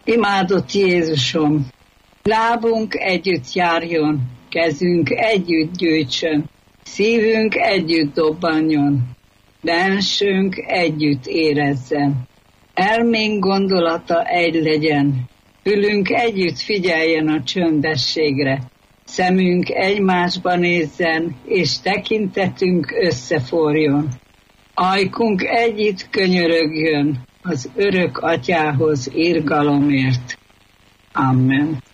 Imádott Jézusom, lábunk együtt járjon, kezünk együtt gyűjtsön, szívünk együtt dobbanjon, bensőnk együtt érezzen. Elménk gondolata egy legyen, fülünk együtt figyeljen a csöndességre, szemünk egymásba nézzen, és tekintetünk összeforjon. Ajkunk együtt könyörögjön az örök atyához irgalomért. Amen.